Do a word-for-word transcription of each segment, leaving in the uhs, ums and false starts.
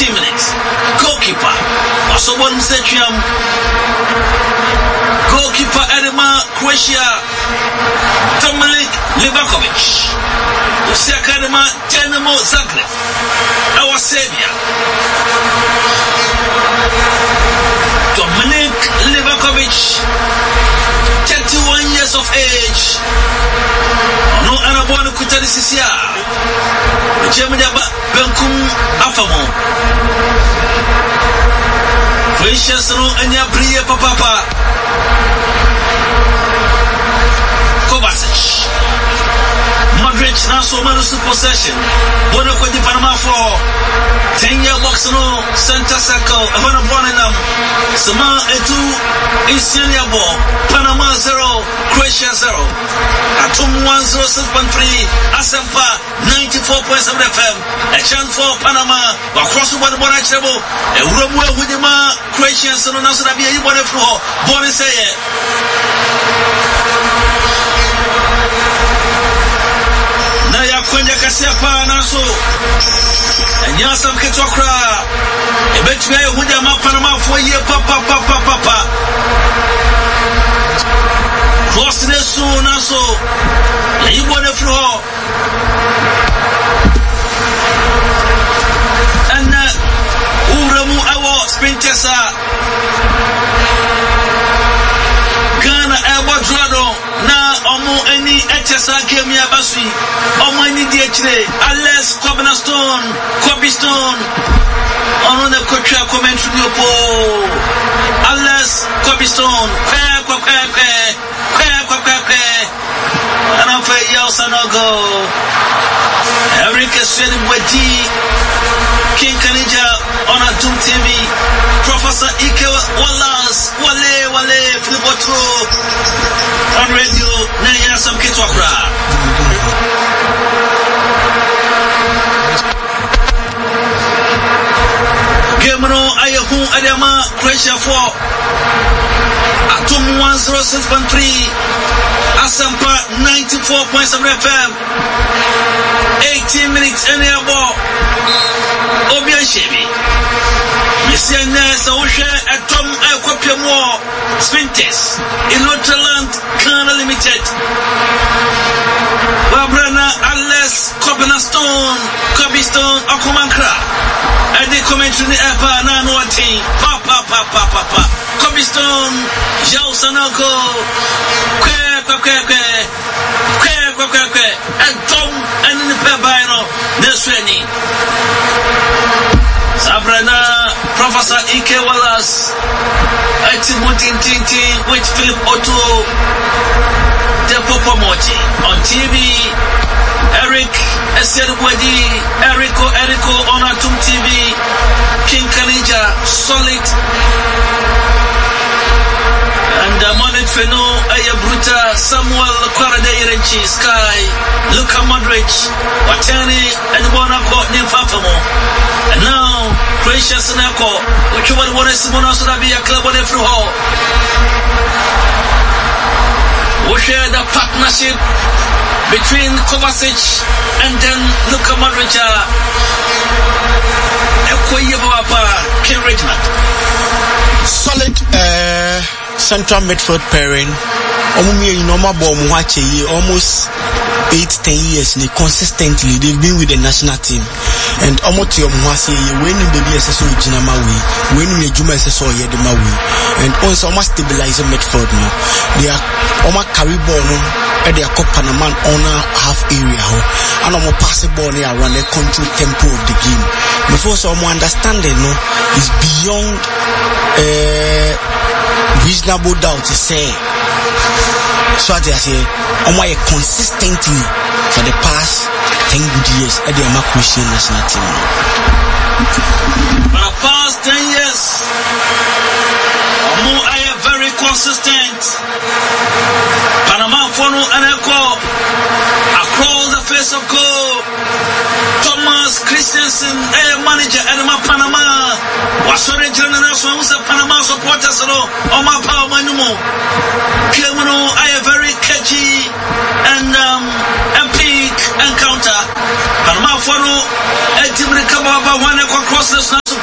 fifteen minutes. Goalkeeper. Also one Zetrium. Goalkeeper Edema Croatia. Dominik Livakovic. Useka Edema Dinamo Zagreb. Our Serbia. Dominik Livakovic, thirty-one years of age. No anabona kutani sisia. Germany aba benkum afamo. Croatia no anya priye papa. Kovacic. Modric now so manus possession. Bono kwa di Panama for ten year box no center circle. Avana Bonenam. Sama etu Isiania ball. Panama zero, Croatia zero. Atum one zero six point three. Asempa ninety-four point seven F M. A chance for Panama. Across one one actually. A Uruguay with the Croatian so now so that be a one floor. Bonnie say it. Kwenye kasiapa naso Nyasa mketokra Ebetu ya huja mapana mafuye Papa papa papa Cross nesu naso Yaibu nefluho Anna Uramu awo Sprintesa Ghana Ebo Drado Na omo eni etesa game ya basui omo eni di echire Alex Cobblestone Cobblestone ono na kocha commentary opo Alex Cobblestone kwe kwe kwe kwe kwe kwe kwe kwe ana fe ya Sanogo Eric Sweden Wedi King Kanija on a Doom T V Professor Ike Wallace Wale Wale Filiboto on radio Naya Sam Kitwakra Gemino Ayahu Adama Croatia four Atum one zero six point three Asampa ninety-four point seven F M eighteen minutes in the ball Obian Shebi Yesiana Sausha at Tom Aquapium War Sprinters in Lotterland Kana Limited Babrana Alex Cobblestone Cobblestone Akumankra and the commentary Epa Nanwati Papa Papa Papa Cobblestone Jao Sanogo Kwe Kwe Kwe Kwe Kwe Kwe Kwe and Tom and in the Pebino Nesreni Sabrina Professor Ike Wallace Atimutin Tinti with Philip Otto Depo Mochi on T V Eric Eserwadi Erico Erico on Atum T V King Kanija Solid and the Monet Feno Aya Bruta Samuel Kwarade Irenchi Sky Luka Modric Watani and Bonako Nimfafamo and now Croatia Sinako which one wanted Simona Surabi a club on every hall we share the partnership between Kovacic and then Luka Modric Ekoyevapa King Regiment solid uh central midfield pairing. Omumi normal ball muache almost eight ten years ni consistently they've been with the national team and almost your muase when in baby ss ojinama we when in ejuma ss oyedema we and also almost stabilize midfield no they are almost carry ball no and they are called Panama on a half area ho and almost pass the ball near around the control tempo of the game before so almost understanding no is beyond uh reasonable doubt to say so I say on why consistently for the past ten good years at the Croatian national team for the past ten years Omo I am very consistent Panama Fono and Echo across the face of goal Thomas Christensen a manager at Panama was originally national Panama supporters on my power manumo Kemuno I am very catchy and um epic encounter Panama Fono a team recover one across the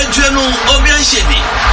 nantwie no obi anhyɛ bi